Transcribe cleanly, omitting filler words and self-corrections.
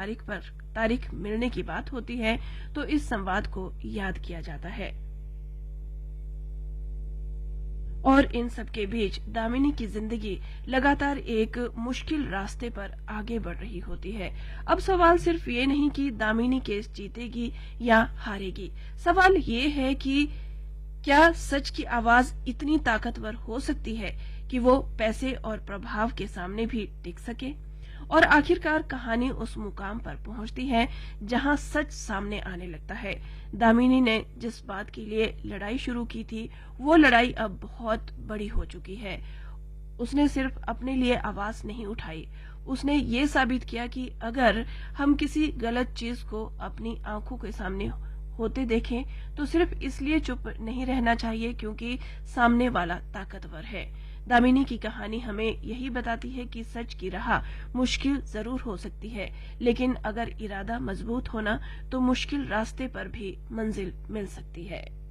तारीख मिलने की बात होती है तो इस संवाद को याद किया जाता है। और इन सब के बीच दामिनी की जिंदगी लगातार एक मुश्किल रास्ते पर आगे बढ़ रही होती है। अब सवाल सिर्फ ये नहीं कि दामिनी केस जीतेगी या हारेगी, सवाल ये है कि क्या सच की आवाज इतनी ताकतवर हो सकती है कि वो पैसे और प्रभाव के सामने भी टिक सके। और आखिरकार कहानी उस मुकाम पर पहुंचती है जहां सच सामने आने लगता है। दामिनी ने जिस बात के लिए लड़ाई शुरू की थी वो लड़ाई अब बहुत बड़ी हो चुकी है। उसने सिर्फ अपने लिए आवाज नहीं उठाई, उसने ये साबित किया कि अगर हम किसी गलत चीज को अपनी आंखों के सामने होते देखें तो सिर्फ इसलिए चुप नहीं रहना चाहिए क्योंकि सामने वाला ताकतवर है। दामिनी की कहानी हमें यही बताती है कि सच की राह मुश्किल जरूर हो सकती है, लेकिन अगर इरादा मजबूत होना तो मुश्किल रास्ते पर भी मंजिल मिल सकती है।